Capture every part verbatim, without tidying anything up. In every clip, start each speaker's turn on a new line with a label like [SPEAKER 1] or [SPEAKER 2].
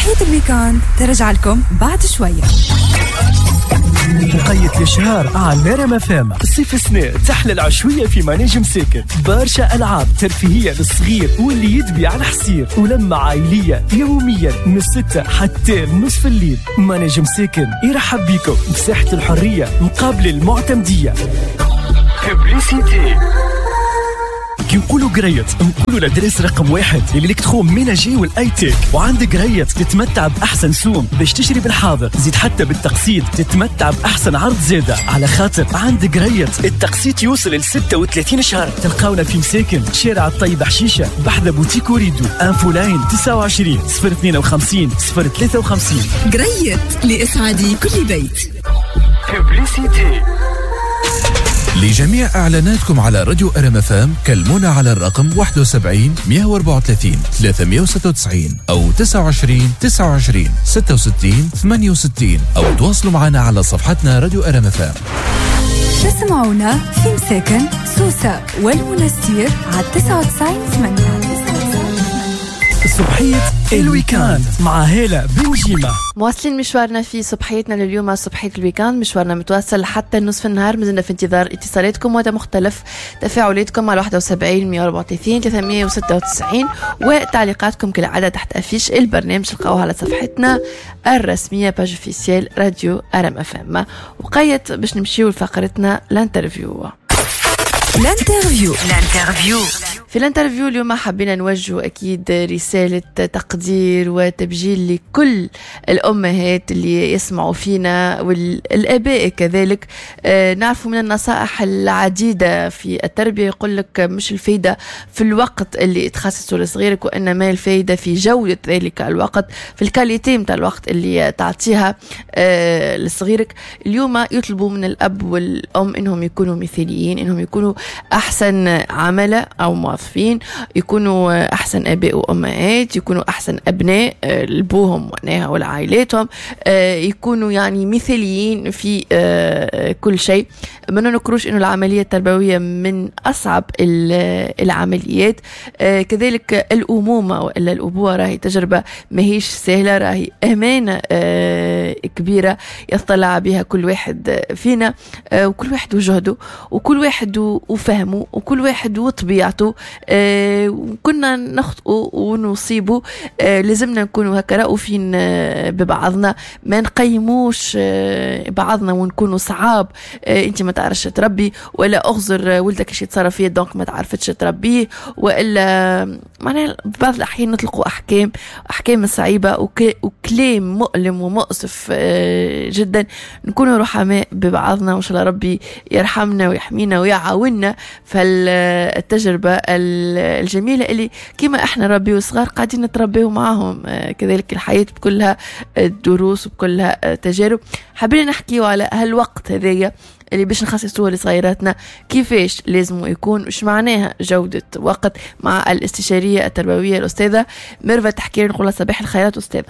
[SPEAKER 1] صبحية الويكاند ترجع لكم بعد شوية.
[SPEAKER 2] بقية الشهر على نرم افام صيف سنة تحلى العشوية في مناجم ساكن، برشا ألعاب ترفيهية للصغير واللي يدبي على حصير، ولمة عائلية يوميا من الستة حتى نصف الليل. مناجم ساكن يرحب بيكم بساحة الحرية مقابل المعتمدية. ببليسيتي كي نقولوا قريت نقولوا لدرس رقم واحد الالكترون ميناجي والاي تيك، وعندك قريت تتمتع باحسن سوم باش تشتري بالحاضر، زيد حتى بالتقسيط تتمتع باحسن عرض زاده، على خاطر عندك قريت التقسيط يوصل ل ستة وثلاثين شهر. تلقاونا في مساكن شارع الطيب حشيشه بحذا بوتيك وريدو. انفو لاين تسعة وعشرين صفر اثنين وخمسين صفر ثلاثة وخمسين.
[SPEAKER 1] قريت لإسعاد كل بيت.
[SPEAKER 2] ببليسيتي
[SPEAKER 3] لجميع إعلاناتكم على راديو أرم فام كلمونا على الرقم واحد وسبعين مئة وأربعة وثلاثين ثلاثمئة وستة وتسعين أو تسعة وعشرين تسعة وعشرين ستة وستين ثمانية وستين، أو تواصلوا معنا على صفحتنا راديو أرم فام.
[SPEAKER 1] تسمعونا في مساكن سوسة والمنستير على تسعة وتسعين ثمانية.
[SPEAKER 2] صبحية الويكاند مع هالة بنجيمة.
[SPEAKER 4] مواصلين مشوارنا في صبحيتنا لليوم. صبحية الويكاند مشوارنا متواصل حتى نصف النهار، مازلنا في انتظار اتصالاتكم ومختلف تفاعلاتكم على واحد وسبعين مئة وأربعة وثلاثين ثلاثمئة وستة وتسعين، وتعليقاتكم كالعادة تحت أفيش البرنامج تلقاوها على صفحتنا الرسمية باج اوفيسيال راديو أرم اف ام. وقيت باش نمشيو لفقرتنا الانترفيو.
[SPEAKER 1] الانترفيو الانترفيو
[SPEAKER 4] في الانترفيو اليوم حبينا نوجه أكيد رسالة تقدير وتبجيل لكل الأمهات اللي يسمعوا فينا والآباء كذلك. آه نعرفوا من النصائح العديدة في التربية، يقول لك مش الفايدة في الوقت اللي تخصصه لصغيرك، وإنما الفايدة في جودة ذلك الوقت، في الكاليتي متاع الوقت اللي تعطيها آه لصغيرك. اليوم يطلبوا من الأب والأم إنهم يكونوا مثاليين، إنهم يكونوا أحسن عملة أو موظفين، يكونوا أحسن آباء وأمهات، يكونوا أحسن أبناء لبوهم وأبنائها والعائلاتهم، يكونوا يعني مثاليين في كل شيء. ما ننكروش إنه العملية التربوية من أصعب العمليات. كذلك الأمومة وإلا الأبوة راهي تجربة ماهيش سهلة، راهي أمانة كبيرة يطلع بها كل واحد فينا، وكل واحد وجهده وكل واحد وفهمه وكل واحد وطبيعته. آه وكنا نخطئوا ونصيبوا. آه لازمنا نكونوا هكا رؤوفين آه ببعضنا، ما نقيموش آه بعضنا ونكونوا صعاب. آه انت ما تعرفش تربي، ولا اغزر ولدك ايش يتصرف فيه دونك ما تعرفتش تربيه، والا معناها بعض الاحيان نطلقوا احكام احكام صعيبه وكلام مؤلم ومؤسف آه جدا. نكونوا رحماء ببعضنا، وان شاء الله ربي يرحمنا ويحمينا ويعاوننا فالتجربة الجميلة اللي كما احنا ربي وصغار قاعدين نتربيه معهم. كذلك الحياة بكلها دروس وبكلها تجارب. حابين نحكيو على هالوقت هذايا اللي باش نخصصوه لصغيراتنا، كيفاش لازم يكون، وش معناها جودة وقت، مع الاستشارية التربوية الأستاذة ميرفت تحكير. نقول صباح الخيرات أستاذة.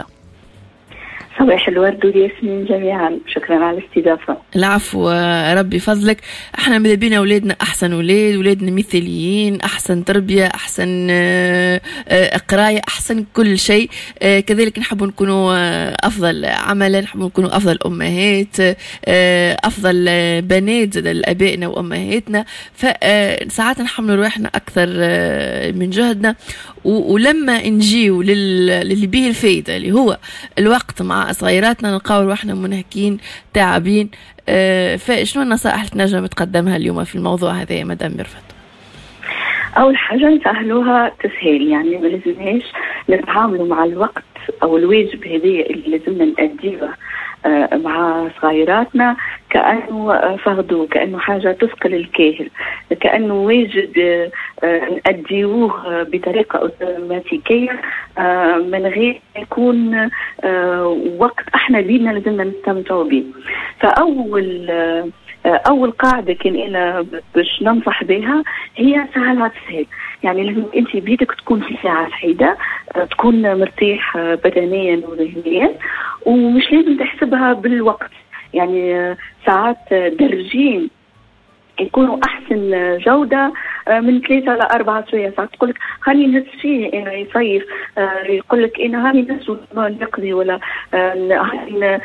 [SPEAKER 5] صباح الورد والياسمين جميعا، شكرا على الاستضافة.
[SPEAKER 4] العفو، ربي فضلك. احنا ماذا بينا اولادنا احسن اولاد، اولادنا مثاليين، احسن تربية، احسن قراية، احسن كل شيء. كذلك نحب نكونوا افضل عملا، نحب نكونوا افضل امهات، افضل بنات لابائنا وامهاتنا. فساعات نحمل روحنا اكثر من جهدنا، ولما نجيو للي به الفايدة اللي هو الوقت مع صغيراتنا نلقاو روحنا منهكين تعبين. أه فشنو النصائح اللي تنجم تقدمها اليوم في الموضوع هذا يا مدام ميرفت؟
[SPEAKER 5] أول حاجة نسهلوها تسهيل، يعني ما لازمناش نتعاملوا مع الوقت أو الواجب هذه اللي لازمنا نأديها مع صغيراتنا كأنه فرض، كأنه حاجة تثقل الكاهل، كأنه واجب نأديوه بطريقة أوتوماتيكية من غير يكون وقت احنا بينا لازمنا نستمتعوا به. فأول أول قاعدة كان أنا باش ننصح بها هي سهلها تسهل. يعني لازم أنت بيدك تكون في ساعة سعيدة، تكون مرتاح بدنيا وذهنيا، ومش لازم تحسبها بالوقت. يعني ساعات درجين يكونوا أحسن جودة من ثلاثة لأربعة شوية ساعات. تقول لك هاني نهز فيه أنا يصيف، يقول لك أنا هاني نهز نقضي ولا هاني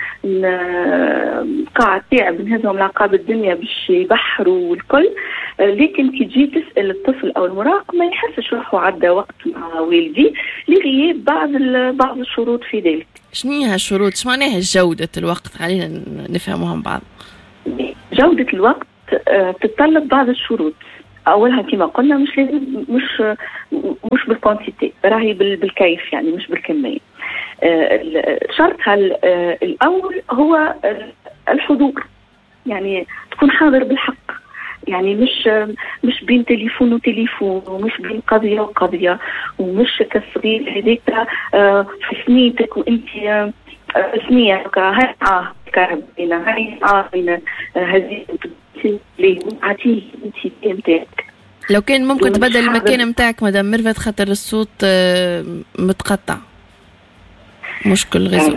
[SPEAKER 5] قاعد تعب نهزهم لعقاب الدنيا باش يبحروا والكل. لكن كي تجي تسأل الطفل أو المراهق ما يحسش روحه عدى وقت مع والدي لغياب بعض بعض الشروط في ذلك.
[SPEAKER 4] شنو هي هالشروط؟ شو معناها جودة الوقت؟ خلينا نفهموها من بعض.
[SPEAKER 5] جودة الوقت تتطلب بعض الشروط. أولها كما قلنا مش لازم مش مش بالكوانتيتي، راهي بالكيف يعني مش بالكمية. شرطها الأول هو الحضور، يعني تكون حاضر بالحق، يعني مش مش بين تليفون وتليفون، ومش بين قضية وقضية، ومش كالصغير هذيك في سنيتك وانت سنية هاي عاه كهربينا هاي عاه بين هذه اللي عطيه انت نتاعك.
[SPEAKER 4] لو كان ممكن تبدل المكان نتاعك مدام ميرفت خاطر الصوت متقطع مشكل غزو.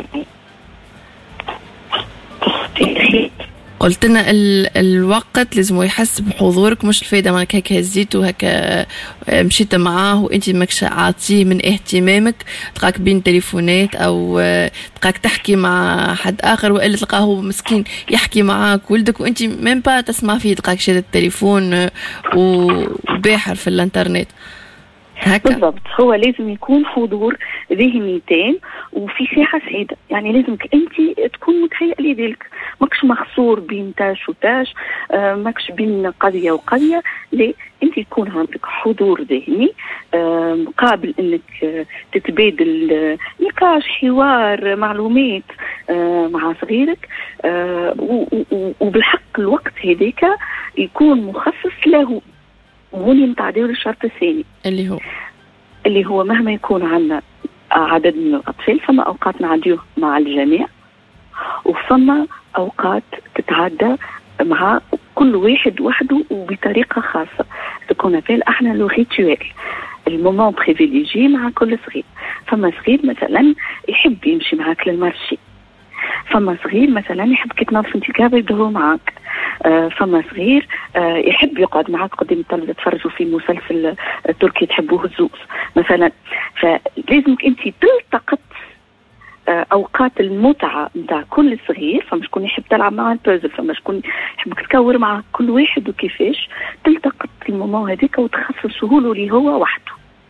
[SPEAKER 4] قلت لنا ال... الوقت لازم يحس بحضورك، مش الفايدة مالك هيك هزيت وهكا مشيت معاه وانت ماكش عاطيه من اهتمامك، تلقاك بين تليفونات او تلقاك تحكي مع حد اخر، والا تلقاه مسكين يحكي معاك ولدك وانت ميم با تسمع فيه، تلقاك شاد التليفون وباحر في الانترنت هكا.
[SPEAKER 5] بالضبط، هو لازم يكون حضور ذهني تام وفي ساحة سعيدة، يعني لازمك انت تكون متهيئ لذلك، ماكش مخصور بين تاش وتاش، آه ماكش بين قضية وقضية، لا انت يكون عندك حضور ذهني آه قابل انك آه تتبادل آه نقاش حوار معلومات آه مع صغيرك، آه وبالحق الوقت هذيك يكون مخصص له. وهوني نتعداو للشرط الثاني
[SPEAKER 4] اللي هو
[SPEAKER 5] اللي هو مهما يكون عندنا عدد من الأطفال فما أوقات نعديوه مع الجميع، وفما أوقات تتعدى مع كل واحد وحده وبطريقة خاصة تكون فيها احنا لو ريتوال المومون بريفيليجي مع كل صغير. فما صغير مثلا يحب يمشي معاك للمارشي، فما صغير مثلا يحب كي تنظف انت كابل يدهو معاك، آه فما صغير آه يحب يقعد معاك قدام التلفزيون تفرجوا في مسلسل تركي تحبوه الزوز مثلا. فلازمك انت تلتقط آه اوقات المتعه نتاع كل صغير، فما شكون يحب تلعب مع البازل، فما شكون يحبك تكور مع كل واحد، وكيفاش تلتقط المومون هذيك وتخصصه له اللي هو وحده.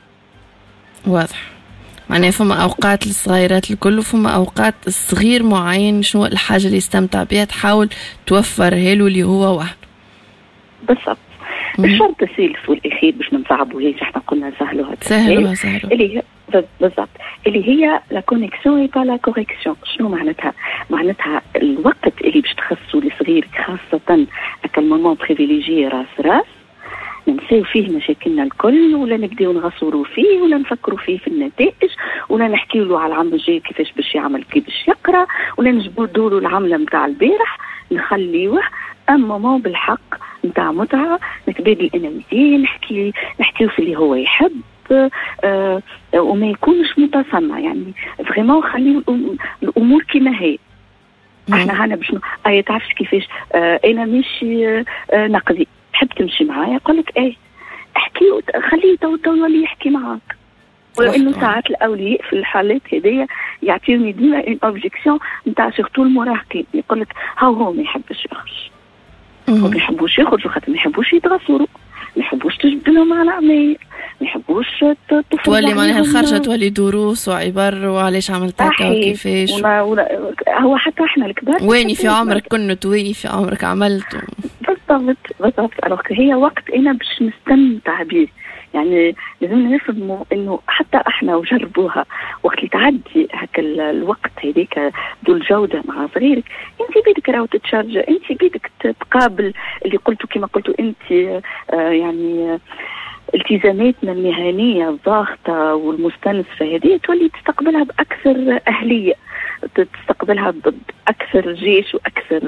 [SPEAKER 4] واضح، معناها فما أوقات للصغيرات الكل وفما أوقات الصغير معين شنو الحاجة اللي يستمتع بها تحاول توفرها له اللي هو وحده.
[SPEAKER 5] بالضبط. الشرط الثالث والأخير باش نصعبوا ليش احنا قلنا سهلوها
[SPEAKER 4] سهلوها سهلوها
[SPEAKER 5] اللي هي بالضبط اللي هي لا كونيكسيون اي با لا كوريكسيون. شنو معناتها؟ معناتها الوقت اللي باش تخصصوا لصغيرك خاصة هكا المومون بريفيليجي راس راس ننساو فيه مشاكلنا الكل، ولا نبداو نغصروا فيه، ولا نفكروا فيه في النتائج، ولا نحكي له على العام الجاي كيفاش باش يعمل كي باش يقرا، ولا نجبدوا له العمله نتاع البارح نخليوه. اما ما بالحق نتاع متعه نتبادل اناميتي، نحكي نحكيو في اللي هو يحب آه وما يكونش متصنع، يعني فريمون خليو الامور كما هي. احنا هنا باش اي تعرفش كيفاش آه انا ماشي آه نقدي تحب تمشي معايا، يقول لك ايه احكي خليه تو تو يولي يحكي معاك. ولانه ساعات الاولياء في الحالات هذيا يعطيوني ديما ان اوبجيكسيون نتاع سورتو المراهقين، يقول لك هاو هو ما يحبش يخرج، هو ما يحبوش يخرجوا خاطر ما يحبوش يتغصروا، ما يحبوش تجبدلهم على عمايل، ما يحبوش
[SPEAKER 4] تولي معناها الخرجه تولي دروس وعبر وعلاش عملت هكا وكيفاش.
[SPEAKER 5] هو حتى احنا الكبار
[SPEAKER 4] ويني في عمرك كنت وين في عمرك عملت.
[SPEAKER 5] بالضبط بالضبط. الوغ هي وقت انا باش نستمتع به، يعني لازمنا نفهموا انه حتى احنا وجربوها وقت اللي تعدي هكا الوقت هذيك ذو الجوده مع صغيرك، انت بيدك راهو تتشارج، انت بيدك تقابل اللي قلتوا كما قلتوا انت آه يعني التزاماتنا المهنيه الضاغطه والمستنزفه هذه تولي تستقبلها باكثر اهليه، تستقبلها بأكثر جيش وأكثر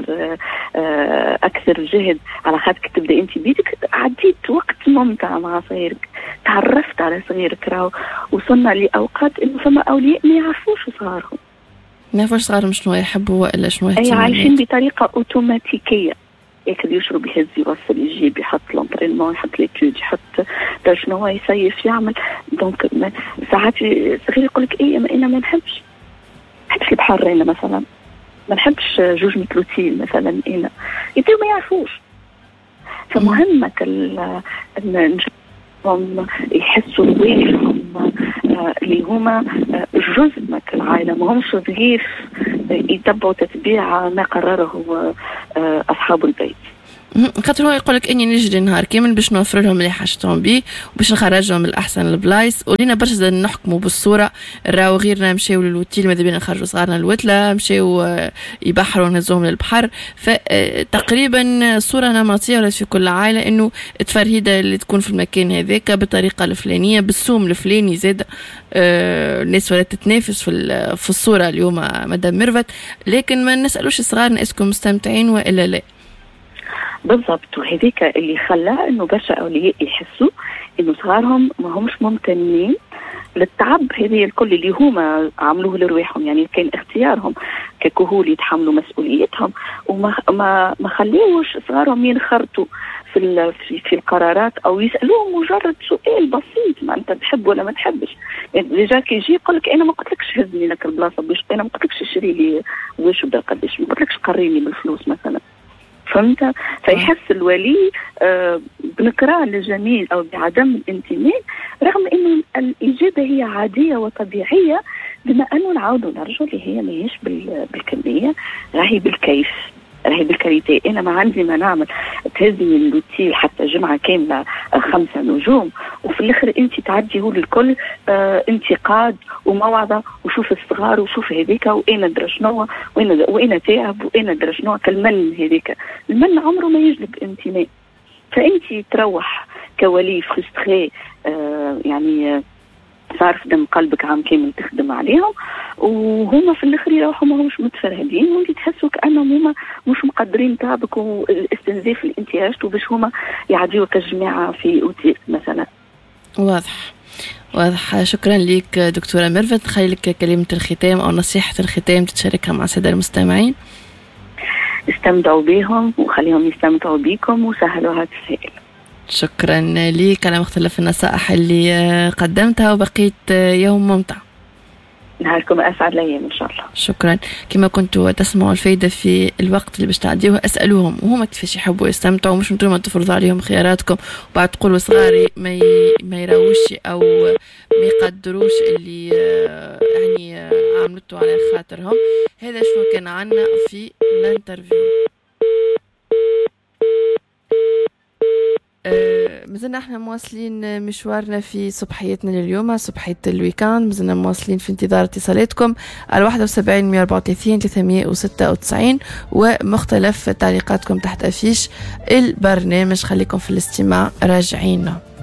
[SPEAKER 5] أكثر جهد، على خاطر تبدأ أنت بيدك عديت وقت ممتع مع صغيرك، تعرفت على صغيرك، راهو وصلنا لأوقات إنه فما أولياء ما يعرفوش صغارهم،
[SPEAKER 4] ما يعرفوش صغارهم شنو يحبوا ولا شنو
[SPEAKER 5] يهتموا، أي عايشين بطريقة أوتوماتيكية، ياكل يشرب يهز يوصل يجيب يحط لونترينمون يحط ليتود يحط شنو يصيف يعمل. دونك ساعات صغير يقول لك ايه ما انا ما نحبش نحبش البحر انا مثلا ما نحبش جوج متلوتين مثلا انا يبداو ما يعرفوش. فمهمة ان هم يحسوا بواجبهم اللي هما جزء من العائلة، ما همش ضيف يتبعوا تتبيع ما قرره أصحاب البيت.
[SPEAKER 4] خاطر هو يقول لك اني نجري نهار كامل باش نوفر لهم اللي حاجتهم بيه وباش نخرجهم من الاحسن البلايص، ولينا برشا نحكموا بالصوره. راهو غيرنا مشاو للوتيل ماذا بينا نخرجوا صغارنا الوتله، مشاو يبحروا ونهزوهم للبحر. فتقريبا صوره نمطيه ولا في كل عائله انه التفرهيده اللي تكون في المكان هذاك بالطريقه الفلانيه بالسوم الفلاني زاد. آه الناس ولا تتنافس في في الصوره اليوم مدام ميرفت، لكن ما نسالوش صغارنا اسكم مستمتعين والا لا.
[SPEAKER 5] بالضبط، وهذيك اللي خلاه انه برشا اولياء يحسوا انه صغارهم ما همش ممتنين للتعب هذه الكل اللي هما عملوه لرواحهم، يعني كان اختيارهم ككهول يتحملوا مسؤوليتهم وما ما ما خليوش صغارهم ينخرطوا في في, في القرارات او يسالوهم مجرد سؤال بسيط ما انت تحب ولا ما تحبش. يعني ديجا كي يجي يقول لك انا ما قلتلكش هزني لك البلاصه باش انا ما قلتلكش اشري لي واش ودا قداش، ما قلتلكش قريني بالفلوس مثلا، فهمت؟ فيحس الولي آه بنكران للجميل او بعدم الانتماء رغم انه الاجابه هي عاديه وطبيعيه، بما انه نعاودوا نرجو اللي هي ماهيش بالكميه راهي بالكيف راهي بالكاليتي. انا ما عندي ما نعمل تهزني اللوتيل حتى جمعه كامله خمسه نجوم وفي الاخر انت تعديه للكل آه انتقاد وموعظه وشوف الصغار وشوف هذيك وانا درا شنو وانا وانا تعب وانا درا شنو. كالمن هذيك المن عمره ما يجلب انتماء. فانت تروح كولي فرستري آه يعني آه صار في دم قلبك عام كامل تخدم عليهم وهما في الاخر يروحوا ما همش متفرهدين وانت تحسوا كانهم هما مش مقدرين تعبك والاستنزاف اللي انت عشتوا باش هما يعديوا كجماعه في اوتيل مثلا.
[SPEAKER 4] واضح واضح. شكرا لك دكتوره ميرفت. نخلي لك كلمه الختام او نصيحه الختام تشاركها مع الساده المستمعين.
[SPEAKER 5] استمتعوا بهم وخليهم يستمتعوا بيكم وسهلوها تسهيل.
[SPEAKER 4] شكرا لك على مختلف النصائح اللي قدمتها وبقيت يوم ممتع.
[SPEAKER 5] نهاركم أسعد الأيام إن شاء الله. شكرا.
[SPEAKER 4] كما كنتوا تسمعوا الفايدة في الوقت اللي باش تعديوه اسألوهم وهما كيفاش يحبوا يستمتعوا، مش انتم تفرضوا عليهم خياراتكم وبعد تقولوا صغاري ما ي... ما يراوش أو ما يقدروش اللي يعني عملته على خاطرهم. هذا شنو كان عنا في الانترفيو. مازلنا احنا مواصلين مشوارنا في صبحيتنا لليوم، صبحية الويكاند. مازلنا مواصلين في انتظار اتصالاتكم على واحد وسبعين مية وأربعة وثلاثين ثلاثمية وستة وتسعين ومختلف تعليقاتكم تحت أفيش البرنامج. خليكم في الاستماع راجعين.